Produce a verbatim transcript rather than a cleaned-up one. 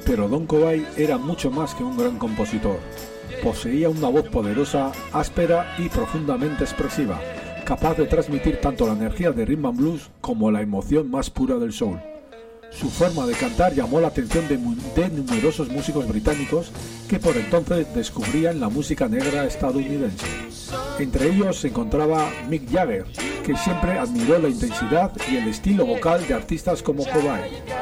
Pero Don Covay era mucho más que un gran compositor. Poseía una voz poderosa, áspera y profundamente expresiva, capaz de transmitir tanto la energía de rhythm and blues como la emoción más pura del soul. Su forma de cantar llamó la atención de, de numerosos músicos británicos que por entonces descubrían la música negra estadounidense. Entre ellos se encontraba Mick Jagger, que siempre admiró la intensidad y el estilo vocal de artistas como Covay.